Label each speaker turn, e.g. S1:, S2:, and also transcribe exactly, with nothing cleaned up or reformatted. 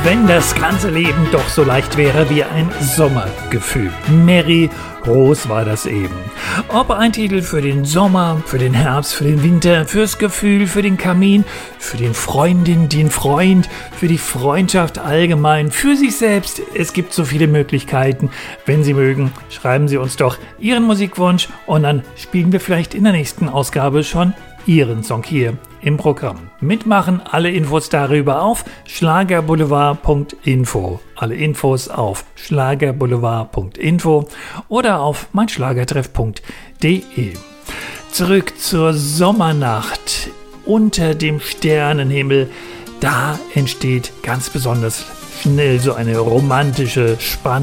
S1: Wenn das ganze Leben doch so leicht wäre wie ein Sommergefühl. Mary Rose war das eben. Ob ein Titel für den Sommer, für den Herbst, für den Winter, fürs Gefühl, für den Kamin, für den Freundin, den Freund, für die Freundschaft allgemein, für sich selbst. Es gibt so viele Möglichkeiten. Wenn Sie mögen, schreiben Sie uns doch Ihren Musikwunsch und dann spielen wir vielleicht in der nächsten Ausgabe schon Ihren Song hier im Programm. Mitmachen, alle Infos darüber auf schlagerboulevard punkt info. Alle Infos auf schlagerboulevard punkt info oder auf meinschlagertreff punkt de. Zurück zur Sommernacht unter dem Sternenhimmel. Da entsteht ganz besonders schnell so eine romantische Spannung.